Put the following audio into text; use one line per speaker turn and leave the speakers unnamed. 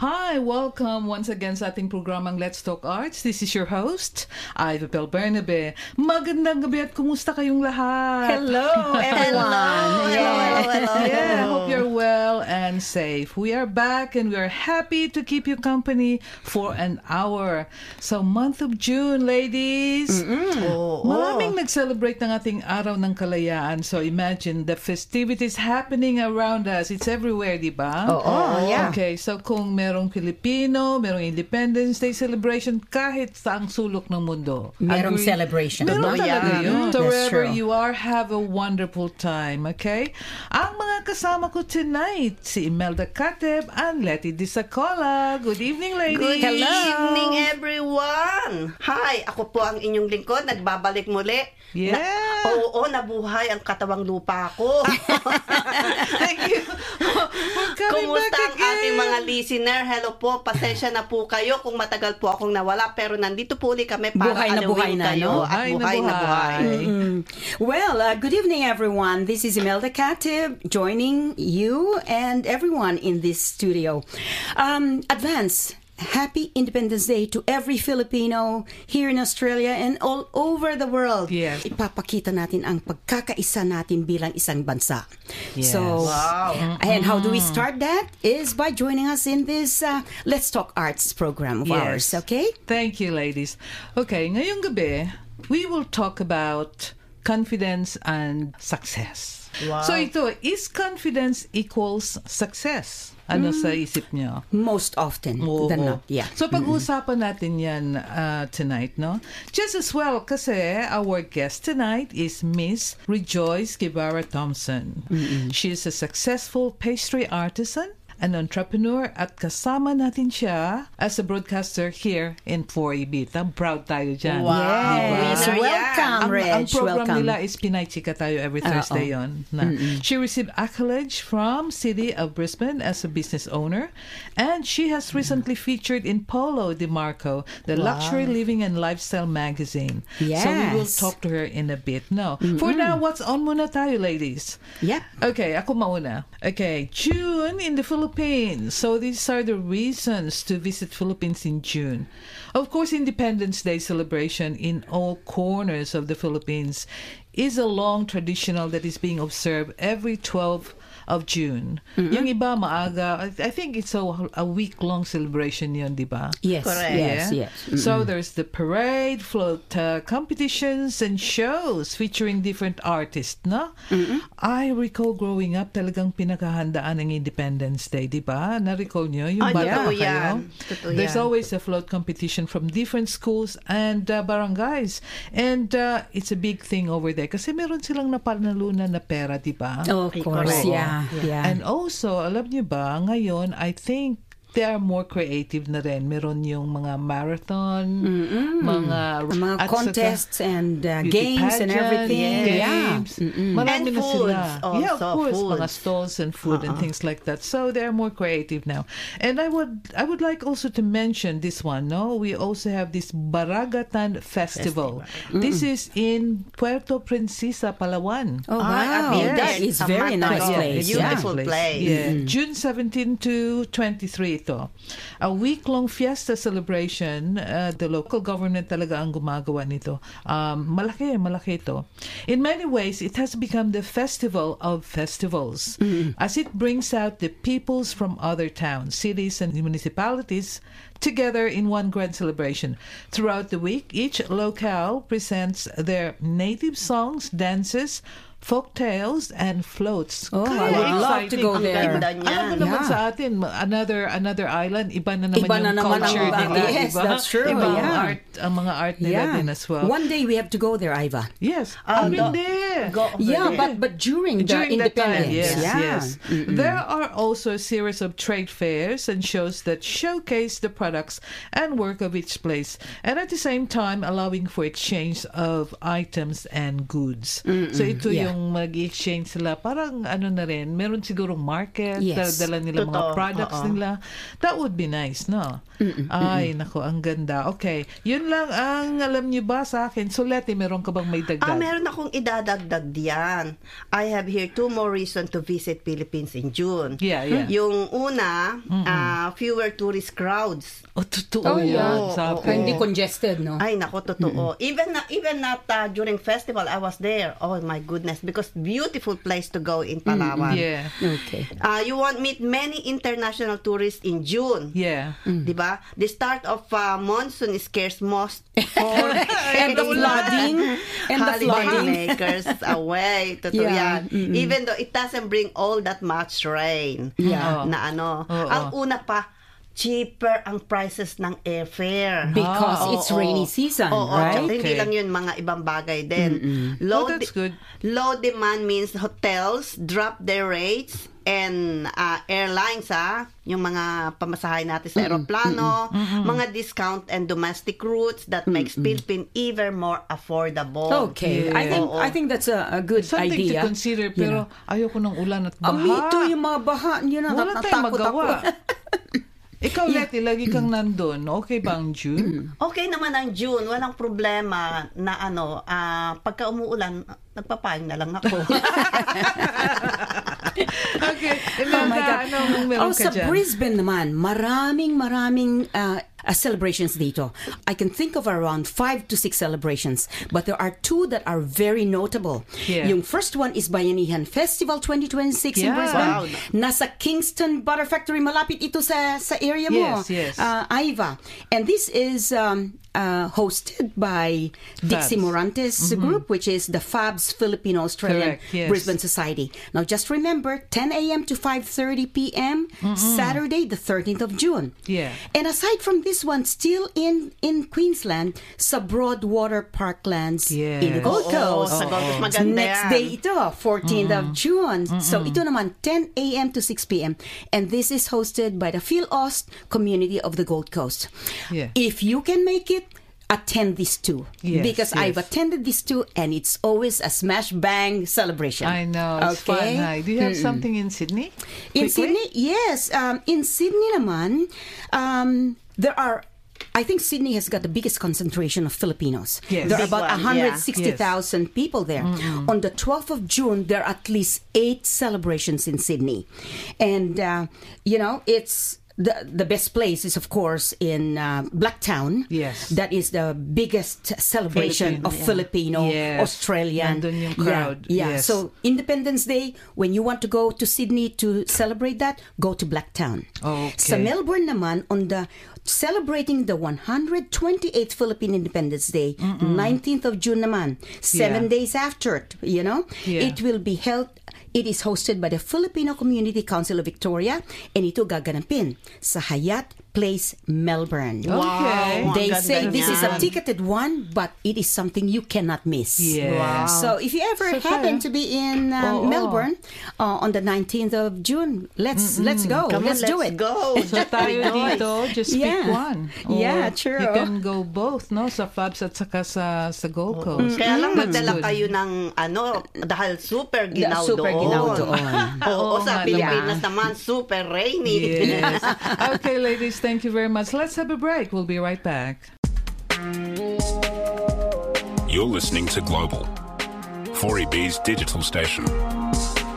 Hi, welcome once again sa ating programang Let's Talk Arts. This is your host, Ivy Bell Bernabe. Magandang gabi at kumusta kayong lahat?
Hello, everyone.
Hello. Yeah, hope you're well and safe. We are back and we are happy to keep you company for an hour. So, month of June, ladies. Maraming nag-celebrate ng ating Araw ng Kalayaan. So, imagine the festivities happening around us. It's everywhere, di ba?
Yeah.
Okay, so kung merong Pilipino, merong Independence Day celebration, kahit saang sulok ng mundo.
Merong
Agree?
celebration.
Meron talaga yun. So
That's
wherever
true.
you are, have a wonderful time, okay? Ang mga kasama ko tonight, si Imelda Kateb and Letty Disacola. Good evening, ladies.
Good evening, everyone! Hi, ako po ang inyong lingkod. Nagbabalik muli.
Yeah.
Nabuhay ang katawang lupa ko.
Thank you for coming
Kumusta
back
ang ating
again.
mga listener? Hello po, pasensya na po kayo kung matagal po akong nawala, pero nandito po ulit kami para
Buhay na buhay
alawin
na,
kayo.
no?
At buhay na buhay.
Well, good evening, everyone. This is Imelda Katib joining you and everyone in this studio. Advance. Happy Independence Day to every Filipino here in Australia and all over the world.
Yes.
Ipapakita natin ang pagkakaisa natin bilang isang bansa.
Yes.
So,
Wow.
and how do we start that? Is by joining us in this Let's Talk Arts program of ours, okay?
Thank you, ladies. Okay, ngayong gabi, we will talk about confidence and success.
Wow.
So ito, is confidence equals success? Ano sa isip niyo?
Most often
Oo.
than not, yeah.
So pag-uusapan natin yan tonight, no? Just as well, kasi our guest tonight is Miss Rejoice Guevara Thompson. She is a successful pastry artisan, an entrepreneur, at kasama natin siya as a broadcaster here in 4EB. Proud tayo dyan.
Wow.
Yes,
Winner yan.
welcome, Reg.
Ang program
welcome.
nila is Pinay Chika Tayo every Thursday yon. She received accolades from City of Brisbane as a business owner, and she has recently featured in Polo de Marco, the Luxury Living and Lifestyle magazine. So we will
Yes.
talk to her in a bit. No. For now, what's on muna tayo, ladies?
Yep.
Okay, ako mauna. Okay, June in the Philippines. So these are the reasons to visit Philippines in June. Of course, Independence Day celebration in all corners of the Philippines is a long traditional that is being observed every 12th of June. Yung iba maaga, I think it's a week-long celebration yun, di ba?
Yes,
Correct.
yes, yes.
So there's the parade, float competitions, and shows featuring different artists, no? I recall growing up, talagang pinakahandaan ng Independence Day, di ba? Na-recall nyo? Yung bata
Totoo
pa kayo?
yan. Totoo
There's
yan.
always a float competition from different schools and barangays. And it's a big thing over there kasi meron silang napanalunan na pera, di ba?
Of course,
correct.
yeah.
And also, alam niyo ba, ngayon, I think they are more creative na rin. Meron yung mga marathon, mga
Mga
at
contests and
beauty
games and
pageant,
everything.
games. Marami
And
na sila.
foods also,
Yeah, of course.
foods.
Mga stalls and food and things like that. So they're more creative now. And I would like also to mention this one, no? We also have this Baragatan Festival. This is in Puerto Princesa, Palawan.
Oh,
I've
wow.
been
That
there.
is
Sa
very
Mata,
nice
yeah.
place.
Beautiful place.
Yeah. June 17 to 23 ito. A week-long fiesta celebration. The local government talaga ang gumagawa nito. Malaki ito. In many ways, it has become the festival of festivals as it brings out the peoples from other towns, cities, and municipalities together in one grand celebration. Throughout the week, each locale presents their native songs, dances, folk tales, and floats.
Oh, I would love to go
Ang
there.
ganda niyan.
Alam mo naman
Yeah.
sa atin, another island, iba na naman
Iba
yung
na naman ang
culture
iba.
nila.
Yes,
iba?
that's true,
Iba ang
yeah.
art, ang mga art nila din as well.
One day we have to go there, Iva.
Yes, I've been there.
Go over
Yeah,
there.
but during the
During that time,
independence.
yes.
yeah.
There are also a series of trade fairs and shows that showcase the products and work of each place, and at the same time allowing for exchange of items and goods. So ito
Yeah.
nung mag-exchange sila, parang ano na rin, meron sigurong market,
Yes.
dala nila mga
Totoo.
products
Oo.
nila. That would be nice, no? Ay, nako, ang ganda. Okay, yun lang ang alam niyo ba sa akin. So, Letty, meron ka bang may dagdag?
Meron akong idadagdag diyan. I have here 2 more reasons to visit Philippines in June.
Yeah, yeah.
Yung una, fewer tourist crowds.
Totoo
Oh,
yan.
yeah.
Sabi.
Hindi congested, no?
Ay, nako, totoo. Even not during festival, I was there. Oh, my goodness. Because beautiful place to go in Palawan.
Yeah.
Okay.
You won't meet many international tourists in June.
Yeah.
Diba? The start of monsoon scares most for
And the flooding. And the
holiday
flooding.
makers away. Totoo
Yeah.
yan. Even though it doesn't bring all that much rain.
Yeah.
Na ano.
Oo.
Ang una pa, cheaper ang prices ng airfare.
Because it's
Oo.
rainy season,
Oo,
right?
tsaka hindi
Okay.
lang yun, mga ibang bagay din.
Oh, that's good.
Low demand means hotels drop their rates and airlines, yung mga pamasahe natin sa aeroplano, mga discount and domestic routes that makes Philippines even more affordable.
Okay.
Yeah.
I think that's a good
Something
idea.
to consider, pero ayoko ng ulan at baha.
Me too, yung mga baha. Yun na,
Wala tayong
natakot ako.
magawa. Ikaw, Letty, lagi kang nandun. Okay ba ang June?
Okay naman ang June, walang problema na pagka umuulan, nagpapayong na lang ako.
Okay.
Oh my God.
Anong meron ka
Sa
dyan?
Brisbane naman, maraming celebrations dito. I can think of around 5 to 6 celebrations, but there are 2 that are very notable.
Yeah.
Yung first one is Bayanihan Festival 2026 in
Yeah.
Brisbane.
Wow.
Nasa Kingston Butter Factory, malapit ito sa area mo.
Yes, yes.
Iva. And this is hosted by Dixie
Fabs.
Morantes group, which is the Fabs Filipino Australian
Correct, yes.
Brisbane Society. Now, just remember, 10 a.m. to 5:30 p.m. Saturday, the 13th of June.
Yeah.
And aside from this one, still in Queensland, sa Broadwater Parklands
Yes.
in the Gold
Oo,
Coast.
sa Gold Coast, maganda
Next
yan.
day ito, 14th of June. So ito naman, 10 a.m. to 6 p.m. And this is hosted by the PhilAust community of the Gold Coast.
Yeah.
If you can make it, attend these 2.
Yes,
Because
yes.
I've attended these 2 and it's always a smash bang celebration.
I know. It's fun. Hi. Do you have something in Sydney?
In
Quickly?
Sydney, yes. In Sydney naman, there are, I think Sydney has got the biggest concentration of Filipinos.
Yes.
There are
Big
about
one, yeah.
160,000 people there. On the 12th of June, there are at least 8 celebrations in Sydney. And, it's... The best place is, of course, in Blacktown.
Yes.
That is the biggest celebration of Filipino,
Yes.
Australian.
Nandun yung crowd.
Yeah.
Yes.
So, Independence Day, when you want to go to Sydney to celebrate that, go to Blacktown.
Okay.
Sa Melbourne naman, on the celebrating the 128th Philippine Independence Day, 19th of June naman, 7
Yeah.
days after,
Yeah.
it will be held. It is hosted by the Filipino Community Council of Victoria, and ito gaganapin sa Hyatt Place, Melbourne.
Okay.
Wow.
They
Ang
say
ganda
this is a
niyan.
ticketed one, but it is something you cannot miss.
Yes. Wow.
So if you ever
So
happen
tayo.
to be in
Oo.
Melbourne on the 19th of June, let's go.
Come on,
let's do it.
go.
So tayo dito, just pick
Yeah.
one.
Yeah,
Or
true.
You can go both, no? Sa Fabs at saka sa Gold Coast.
Kaya lang
That's
magdala
good.
kayo ng dahil super ginaw
super
doon.
ginaw doon.
Oo, sa
nga
Pilipinas naman super rainy.
Yes. Okay, ladies, thank you very much. Let's have a break. We'll be right back.
You're listening to Global, 4EB's digital station.